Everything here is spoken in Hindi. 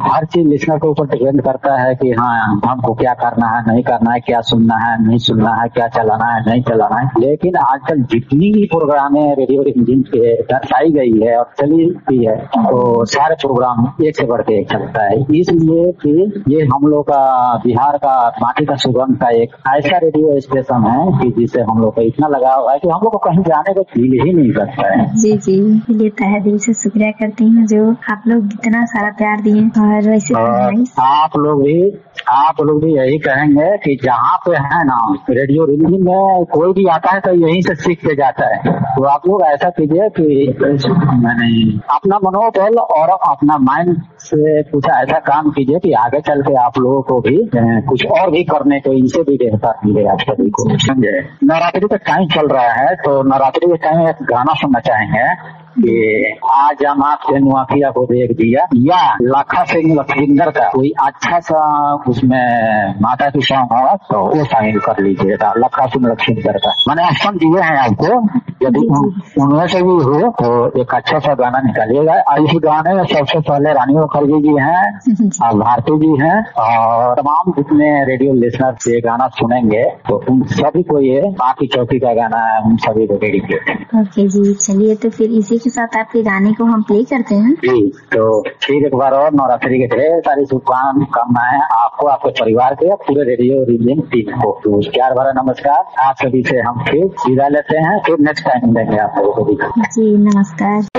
हर चीज लिसनर के ऊपर डिपेंड करता है कि हाँ हमको क्या करना है, नहीं करना है, क्या सुनना है, नहीं सुनना है, क्या चलाना है, नहीं चलाना है। लेकिन आजकल जितनी भी प्रोग्रामें रेडियो रिमझिम पे दर्शाई गई है और चली भी है, तो सारे प्रोग्राम एक से बढ़ के एक चलता है। इसलिए कि ये हम लोग का बिहार का माटी का सुगंध का एक ऐसा रेडियो स्टेशन है कि जिससे हम लोग का इतना लगाव है कि हम लोग को कहीं जाने को फील ही नहीं करता है। जी जी, इसलिए तहे दिल से शुक्रिया करती हूँ जो आप लोग इतना सारा प्यार दिए। और वैसे आप लोग भी यही कहेंगे कि जहाँ पे है ना रेडियो रिमझिम में कोई भी आता है तो यहीं से सीख के जाता है। तो आप लोग ऐसा कीजिए कि मैंने अपना मनोबल और अपना माइंड से कुछ ऐसा काम कीजिए कि आगे चल के आप लोगों को भी कुछ और भी करने को इनसे भी बेहतर मिले आप सभी को, समझे। नवरात्रि का टाइम चल रहा है तो नवरात्रि के टाइम एक गाना सुनना चाहेंगे कि आज हम आपसे नुआखिया को देख दिया, या लाखा सिंह लखविंदर का कोई अच्छा सा उसमें माता की सॉन्ग हो तो वो शामिल कर लीजिएगा। लाखा सिंह लखविंदर का मैंने ऑप्शन दिए हैं आपको, यदि उनमें से भी हो तो एक अच्छा सा गाना निकालिएगा। इस गाने में सबसे पहले रानी मुखर्जी जी हैं और भारती जी हैं और तमाम जितने रेडियो लिसनर ये गाना सुनेंगे तो उन सभी को ये बाकी चौकी का गाना है, उन सभी को डेडिकेट है। ओके जी, चलिए तो फिर इसी के साथ आपके गाने को हम प्ले करते हैं जी। तो फिर एक बार और नवरात्रि के ढेर सारी शुभकामनाएं आपको, आपके परिवार के, पूरे रेडियो रिमझिम टीम को। तो प्यार भरा नमस्कार। आप सभी से हम फिर विदा लेते हैं, फिर नेक्स्ट टाइम मिलेंगे आप लोगों को। जी नमस्कार।